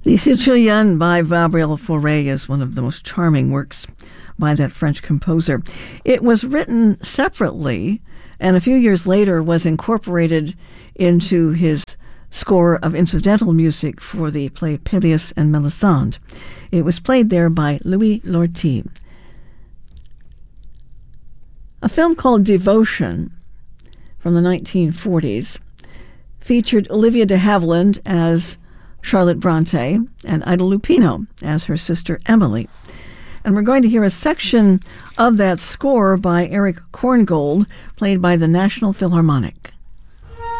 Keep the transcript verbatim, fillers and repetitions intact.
The Sicilienne by Gabriel Fauré is one of the most charming works by that French composer. It was written separately and a few years later was incorporated into his score of incidental music for the play Peleus and Melisande. It was played there by Louis Lortie. A film called Devotion from the nineteen forties featured Olivia de Havilland as Charlotte Bronte and Ida Lupino as her sister Emily. And we're going to hear a section of that score by Eric Korngold, played by the National Philharmonic.